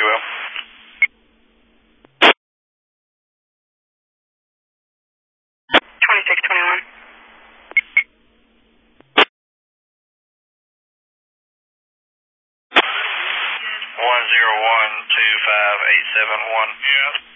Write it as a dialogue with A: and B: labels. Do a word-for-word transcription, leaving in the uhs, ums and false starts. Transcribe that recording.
A: you will.
B: twenty-six twenty-one.
A: One zero one two five eight seven one.
C: Yes.